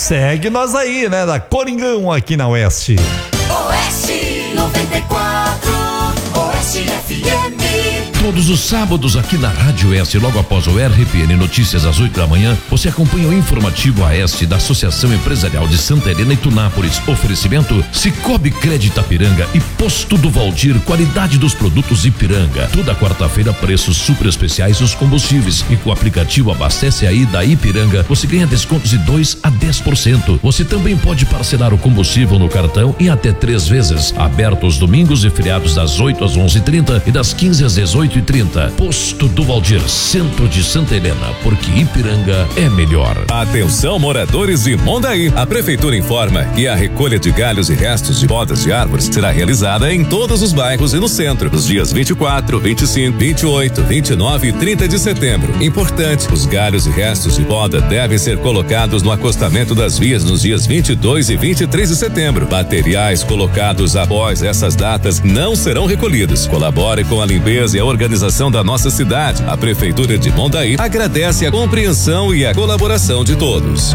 Segue nós aí, né? Da Coringão aqui na Oeste. Oeste 94, Oeste FM. Todos os sábados aqui na Rádio Oeste, logo após o RPN Notícias às 8 da manhã, você acompanha o informativo Oeste da Associação Empresarial de Santa Helena e Tunápolis. Oferecimento Cicobi Crédito Ipiranga e Posto do Valdir, qualidade dos produtos Ipiranga. Toda quarta-feira, preços super especiais dos combustíveis. E com o aplicativo Abastece Aí da Ipiranga, você ganha descontos de 2 a 10%. Você também pode parcelar o combustível no cartão em até 3 vezes. Aberto os domingos e feriados das 8 às 11h30 e das 15 às 18h30. Posto do Valdir, centro de Santa Helena, porque Ipiranga é melhor. Atenção, moradores de Mondaí. A prefeitura informa que a recolha de galhos e restos de podas de árvores será realizada em todos os bairros e no centro, nos dias 24, 25, 28, 29 e 30 de setembro. Importante, os galhos e restos de poda devem ser colocados no acostamento das vias nos dias 22 e 23 de setembro. Materiais colocados após essas datas não serão recolhidos. Colabore com a limpeza e a organização da nossa cidade. A Prefeitura de Mondaí agradece a compreensão e a colaboração de todos.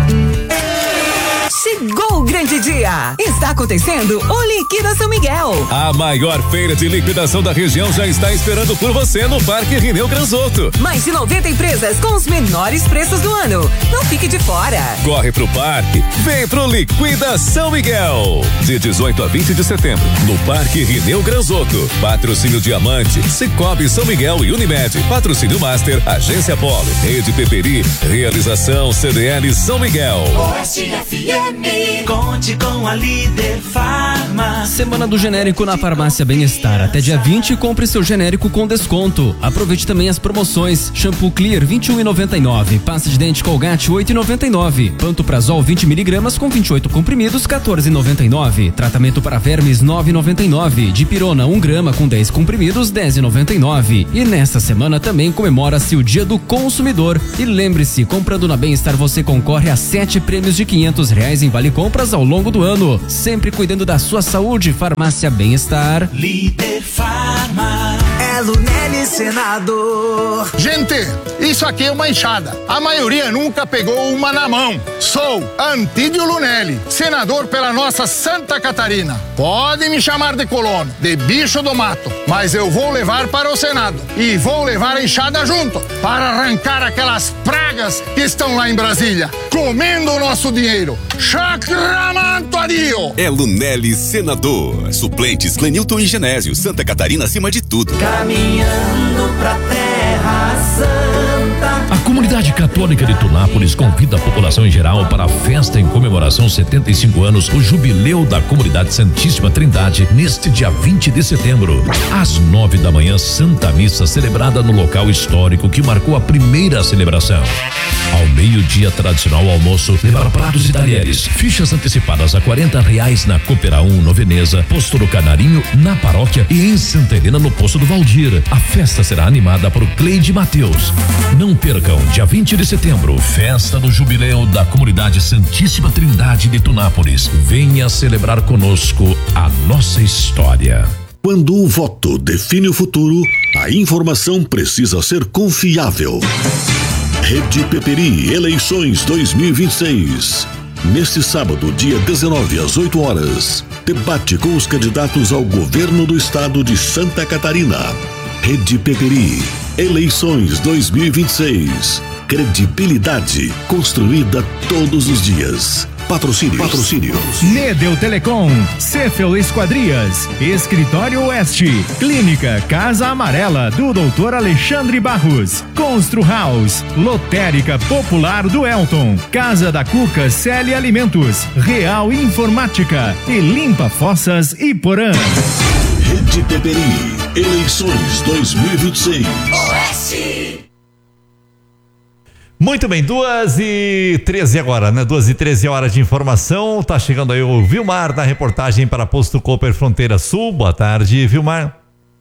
Chegou o grande dia! Está acontecendo o Liquida São Miguel. A maior feira de liquidação da região já está esperando por você no Parque Rineu Granzotto. Mais de 90 empresas com os menores preços do ano. Não fique de fora. Corre pro parque, vem pro Liquida São Miguel. De 18 a 20 de setembro, no Parque Rineu Granzotto. Patrocínio Diamante, Cicobi São Miguel e Unimed. Patrocínio Master, Agência Polo, Rede Peperi, Realização CDL São Miguel. Oeste FM. Conte com a Líder Farma. Semana do genérico na Farmácia Bem-Estar. Até dia 20, compre seu genérico com desconto. Aproveite também as promoções. Shampoo Clear, R$21,99. Pasta de dente Colgate, R$8,99. Pantoprazol, 20mg com 28 comprimidos, R$14,99. Tratamento para vermes, R$9,99. Dipirona, 1 grama com 10 comprimidos, R$10,99. E nesta semana também comemora-se o Dia do Consumidor. E lembre-se, comprando na Bem-Estar você concorre a 7 prêmios de R$500 em vale compras ao longo do ano. Sempre cuidando da sua saúde. Farmácia Bem-Estar. Líder Farma. É Lunelli Senador. Gente, isso aqui é uma enxada. A maioria nunca pegou uma na mão. Sou Antídio Lunelli, senador pela nossa Santa Catarina. Pode me chamar de colono, de bicho do mato, mas eu vou levar para o Senado e vou levar a enxada junto para arrancar aquelas pragas que estão lá em Brasília, comendo o nosso dinheiro. Chacramanto adio! É Lunelli Senador. Suplentes Clenilton e Genésio. Santa Catarina acima de tudo. Caminhando pra Terra Santa. A comunidade católica de Tunápolis convida a população em geral para a festa em comemoração 75 anos, o jubileu da comunidade Santíssima Trindade, neste dia 20 de setembro. Às 9 da manhã, Santa Missa celebrada no local histórico que marcou a primeira celebração. Ao meio-dia, tradicional almoço, levar pratos e talheres. Fichas antecipadas a R$40 na Coopera 1, no Veneza, Posto do Canarinho, na paróquia e em Santa Helena, no Posto do Valdir. A festa será animada por Cleide Mateus. Não percam, dia 20 de setembro, festa do jubileu da comunidade Santíssima Trindade de Tunápolis. Venha celebrar conosco a nossa história. Quando o voto define o futuro, a informação precisa ser confiável. Rede Peperi, eleições 2026. Neste sábado, dia 19, às 8 horas, debate com os candidatos ao governo do estado de Santa Catarina. Rede Peperi, eleições 2026. Credibilidade construída todos os dias. Patrocínios. Nedel Telecom, Cefel Esquadrias, Escritório Oeste, Clínica Casa Amarela do Dr. Alexandre Barros, Constru House, Lotérica Popular do Elton, Casa da Cuca Celi Alimentos, Real Informática e Limpa Fossas Iporã. Rede Peperi, eleições 2026. Oeste. Muito bem, 2h13 agora, né? 2h13 horas de informação. Tá chegando aí o Vilmar da reportagem para Posto Cooper Fronteira Sul. Boa tarde, Vilmar.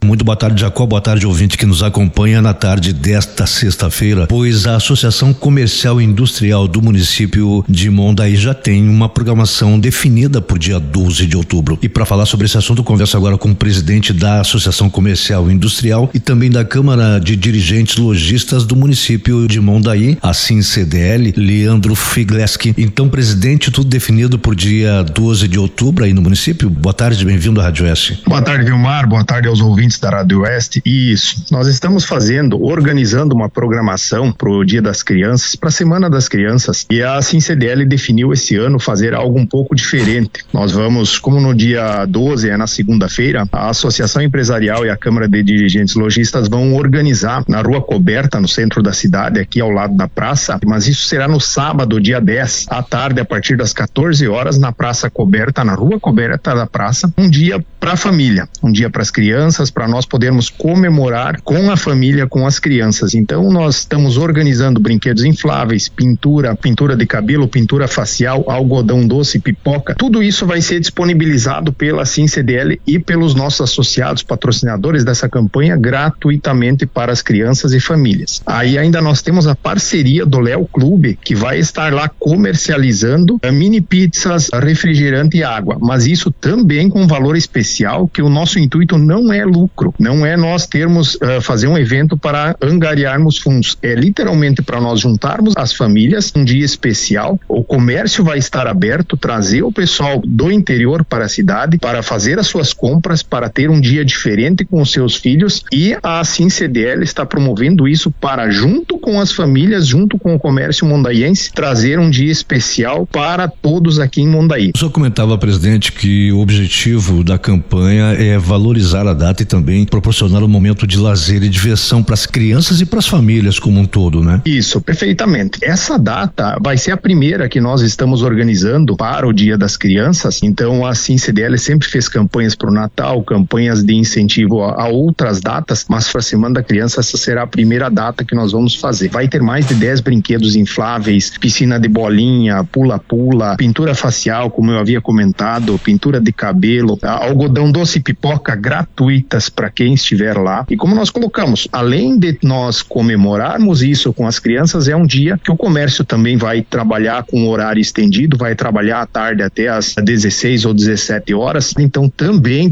Muito boa tarde, Jacó. Boa tarde, ouvinte que nos acompanha na tarde desta sexta-feira, pois a Associação Comercial e Industrial do município de Mondaí já tem uma programação definida para o dia 12 de outubro. E para falar sobre esse assunto, converso agora com o presidente da Associação Comercial e Industrial e também da Câmara de Dirigentes Lojistas do município de Mondaí, assim CDL, Leandro Figleski. Então, presidente, tudo definido por dia 12 de outubro aí no município? Boa tarde, bem-vindo à Rádio Oeste. Boa tarde, Vilmar. Boa tarde aos ouvintes da Rádio Oeste. Isso, nós estamos organizando uma programação para o Dia das Crianças, para a Semana das Crianças, e a CDL definiu esse ano fazer algo um pouco diferente. Nós vamos, como no dia 12, na segunda-feira, a Associação Empresarial e a Câmara de Dirigentes Lojistas vão organizar na Rua Coberta, no centro da cidade, aqui ao lado da praça, mas isso será no sábado, dia 10, à tarde, a partir das 14 horas, na Praça Coberta, na Rua Coberta da praça, um dia para a família, um dia para as crianças, para nós podermos comemorar com a família, com as crianças. Então nós estamos organizando brinquedos infláveis, pintura de cabelo, pintura facial, algodão doce, pipoca, tudo isso vai ser disponibilizado pela CDL e pelos nossos associados, patrocinadores dessa campanha, gratuitamente para as crianças e famílias. Aí ainda nós temos a parceria do Léo Clube, que vai estar lá comercializando mini pizzas, refrigerante e água, mas isso também com valor especial, que o nosso intuito não é lucro, não é nós termos, fazer um evento para angariarmos fundos, é literalmente para nós juntarmos as famílias, um dia especial, o comércio vai estar aberto, trazer o pessoal do interior para a cidade, para fazer as suas compras, para ter um dia diferente com os seus filhos, e a CDL está promovendo isso para, junto com as famílias, junto com o comércio mondaiense, trazer um dia especial para todos aqui em Mondaí. O senhor comentava, presidente, que o objetivo da campanha é valorizar a data e também proporcionar um momento de lazer e diversão para as crianças e para as famílias como um todo, né? Isso, perfeitamente. Essa data vai ser a primeira que nós estamos organizando para o Dia das Crianças, então a CDL sempre fez campanhas para o Natal, campanhas de incentivo a outras datas, mas para a Semana da Criança essa será a primeira data que nós vamos fazer. Vai ter mais de 10 brinquedos infláveis, piscina de bolinha, pula-pula, pintura facial, como eu havia comentado, pintura de cabelo, algodão doce e pipoca gratuitas para quem estiver lá. E como nós colocamos, além de nós comemorarmos isso com as crianças, é um dia que o comércio também vai trabalhar com horário estendido, vai trabalhar à tarde até às 16 ou 17 horas, então também